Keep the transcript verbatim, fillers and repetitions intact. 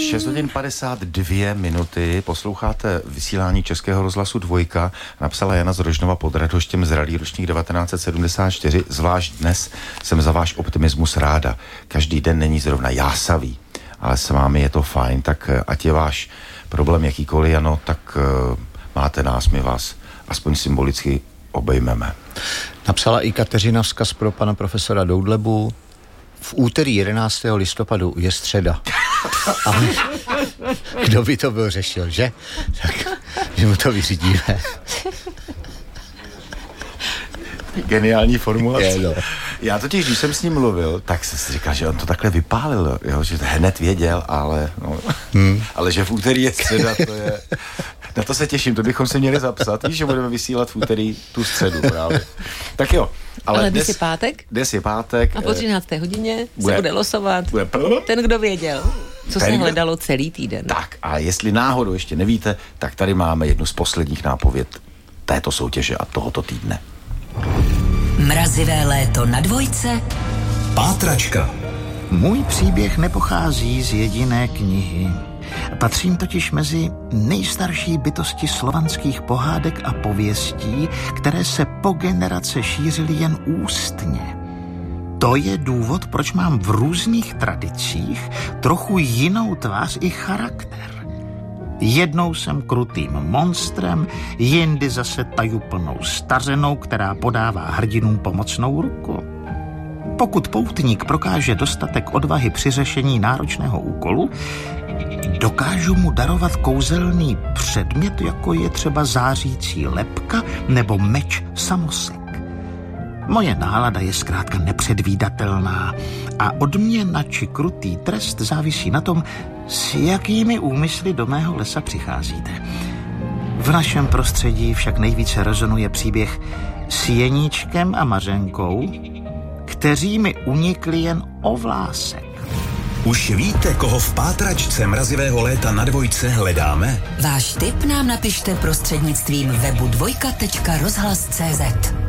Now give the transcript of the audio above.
šest hodin padesát dvě minuty, posloucháte vysílání Českého rozhlasu Dvojka, napsala Jana z Rožnova pod Radhoštěm z Ralí ročník devatenáct set sedmdesát čtyři, zvlášť dnes jsem za váš optimismus ráda. Každý den není zrovna jásavý, ale s vámi je to fajn, tak ať je váš problém jakýkoliv, ano, tak uh, máte nás, my vás aspoň symbolicky obejmeme. Napsala i Kateřina vzkaz pro pana profesora Doudlebu. V úterý jedenáctého listopadu je středa. Ale kdo by to byl řešil, že? Tak my mu to vyřídíme. Geniální formulace. Je, no. Já totiž, když jsem s ním mluvil, tak jsem si říkal, že on to takhle vypálil, jo, že hned věděl, ale, no, hmm. ale že v úterý je středa, to je... Na to se těším, to bychom se měli zapsat, víš, že budeme vysílat v úterý tu středu právě. Tak jo. Ale, ale dnes, dnes je pátek. Dnes je pátek. A po třinácté hodině bude, se bude losovat bude ten, kdo věděl, co ten, se hledalo celý týden. Tak a jestli náhodou ještě nevíte, tak tady máme jednu z posledních nápověd této soutěže a tohoto týdne. Mrazivé léto na Dvojce. Pátračka. Můj příběh nepochází z jediné knihy. Patřím totiž mezi nejstarší bytosti slovanských pohádek a pověstí, které se po generace šířily jen ústně. To je důvod, proč mám v různých tradicích trochu jinou tvář i charakter. Jednou jsem krutým monstrem, jindy zase tajuplnou stařenou, která podává hrdinům pomocnou ruku. Pokud poutník prokáže dostatek odvahy při řešení náročného úkolu, dokážu mu darovat kouzelný předmět, jako je třeba zářící lebka nebo meč samosek. Moje nálada je zkrátka nepředvídatelná a odměna či krutý trest závisí na tom, s jakými úmysly do mého lesa přicházíte. V našem prostředí však nejvíce rezonuje příběh s Jeníčkem a Mařenkou, kteří mi unikli jen o vlásek. Už víte, koho v pátračce mrazivého léta na Dvojce hledáme? Váš tip nám napište prostřednictvím webu dvojka tečka rozhlas tečka cé zet.